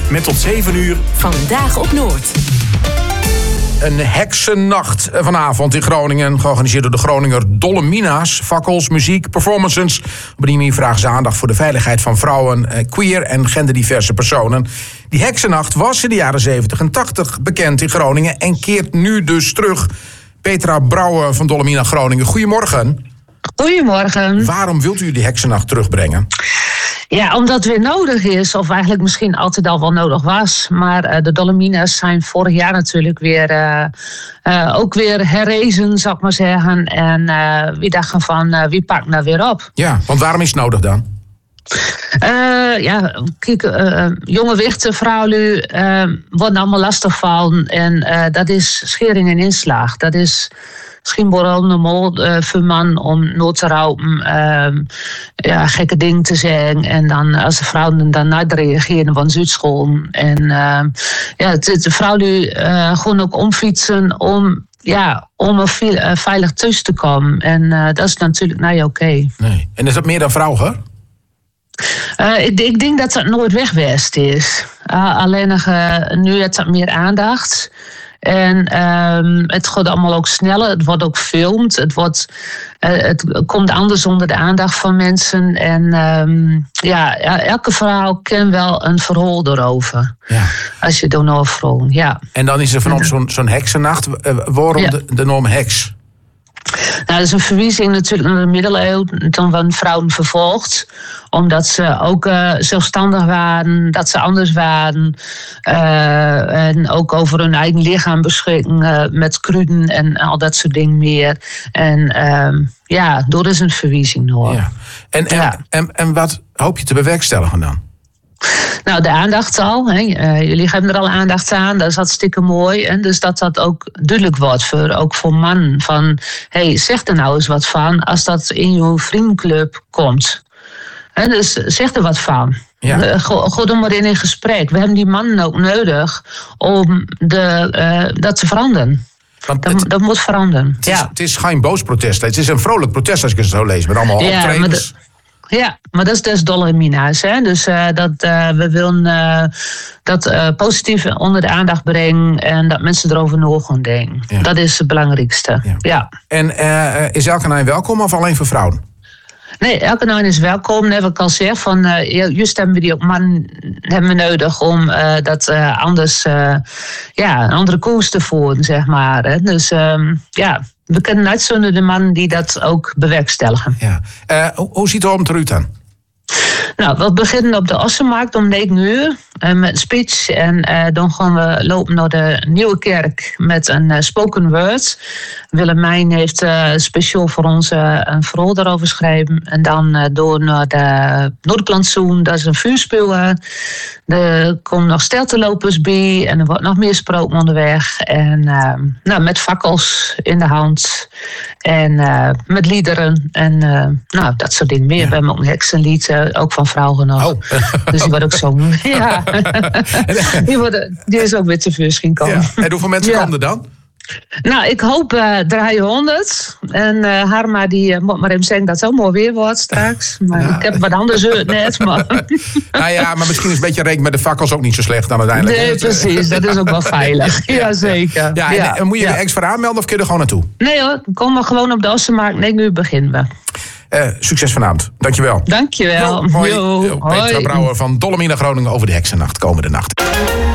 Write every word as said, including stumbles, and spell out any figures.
Met tot zeven uur. Vandaag op Noord. Een heksennacht vanavond in Groningen. Georganiseerd door de Groninger Dolomina's. Fakkels, muziek, performances. Op die manier vragen ze aandacht voor de veiligheid van vrouwen, queer en genderdiverse personen. Die heksennacht was in de jaren zeventig en tachtig bekend in Groningen en keert nu dus terug. Petra Brouwer van Dolomina Groningen. Goedemorgen. Goedemorgen. Waarom wilt u die heksennacht terugbrengen? Ja, omdat het weer nodig is, of eigenlijk misschien altijd al wel nodig was. Maar uh, de Dolomina's zijn vorig jaar natuurlijk weer uh, uh, ook weer herrezen, zou ik maar zeggen. En uh, wie dachten van, uh, wie pakt nou weer op? Ja, want waarom is het nodig dan? Uh, ja, kijk, uh, jonge wichten, vrouwen uh, worden allemaal lastig van. En uh, dat is schering en inslag. Dat is misschien wel normaal uh, voor man om nooit te rouwen, uh, ja, gekke dingen te zeggen. En dan als de vrouwen dan niet reageren, van ze uitscholen. En uh, ja, het, het, de vrouwen uh, gewoon ook omfietsen om, ja, om er veel, uh, veilig thuis te komen. En uh, dat is natuurlijk niet oké. Okay. Nee. En is dat meer dan vrouwen? Uh, ik, ik denk dat dat nooit wegwest is. Uh, alleen nog, uh, nu heeft dat meer aandacht. En um, het gaat allemaal ook sneller. Het wordt ook gefilmd. Het, wordt, uh, het komt anders onder de aandacht van mensen. En um, ja, elke vrouw kent wel een verhaal erover. Ja. Als je dan over vrouwen, ja. En dan is er van ons zo'n, zo'n heksennacht. Uh, waarom ja. de, de norm heks? Nou, dat is een verwijzing natuurlijk naar de middeleeuwen. Toen werden vrouwen vervolgd. Omdat ze ook uh, zelfstandig waren. Dat ze anders waren. Uh, en ook over hun eigen lichaam beschikken. Uh, met kruden en al dat soort dingen meer. En uh, ja, dat is een verwijzing hoor. Ja. En, en, ja. en, en wat hoop je te bewerkstelligen dan? Nou, de aandacht al. Hè. Uh, jullie hebben er al aandacht aan. Dat is hartstikke mooi. En dus dat dat ook duidelijk wordt. Voor, ook voor mannen. Van, hey, zeg er nou eens wat van. Als dat in je vriendenclub komt. En dus zeg er wat van. Ja. Uh, go, go er maar in in gesprek. We hebben die mannen ook nodig. Om de, uh, dat te veranderen. Want dat, het, dat moet veranderen. Het is, ja. het is geen boos protest. Het is een vrolijk protest als ik het zo lees. Met allemaal ja, optredens. Ja, maar dat is dus Dolomina's. Hè? Dus uh, dat, uh, we willen uh, dat uh, positief onder de aandacht brengen en dat mensen erover na gaan denken. Ja. Dat is het belangrijkste. Ja. Ja. En uh, is elke naai welkom of alleen voor vrouwen? Nee, elke naai is welkom. Net wat ik al zeg, van, uh, juist hebben we die ook man hebben we nodig om uh, dat uh, anders uh, ja, een andere koers te voeren, zeg maar. Hè? Dus um, ja. We kunnen uitzonderen de mannen die dat ook bewerkstelligen. Ja. Uh, hoe, hoe ziet de avond eruit dan? Nou, we beginnen op de Ossenmarkt om negen uur uh, met een speech. En uh, dan gaan we lopen naar de Nieuwe Kerk met een uh, spoken word. Willemijn heeft uh, speciaal voor ons uh, een verhaal daarover geschreven. En dan uh, door naar de Noorderplantsoen, dat is een vuurspel. Er komen nog steltenlopers bij en er wordt nog meer gesproken onderweg. En uh, nou, met fakkels in de hand en uh, met liederen en uh, nou, dat soort dingen meer. Ja. We hebben ook een heksenlied, uh, ook van vrouwen nog. Oh. Dus die wordt ook zo. Ja. die, worden, die is ook weer te vuur zien komen. Ja. En hoeveel mensen ja. komen er dan? Nou, ik hoop uh, driehonderd. En uh, Harma, die uh, moet maar even zeggen dat het zo mooi weer wordt straks. Maar ja. ik heb wat anders gehoord net. Maar. Nou ja, maar misschien is een beetje reken met de fakkels ook niet zo slecht dan uiteindelijk. Nee, precies. Dat is ook wel veilig. Jazeker. Ja, en, ja. en moet je ja. er extra aanmelden of kun je er gewoon naartoe? Nee hoor, kom maar gewoon op de Ossenmarkt. Nee, nu beginnen we. Uh, succes vanavond. Dankjewel. Dankjewel. Jo, hoi. Jo, Petra Brouwer van Dolomina Groningen over de heksennacht komende nacht.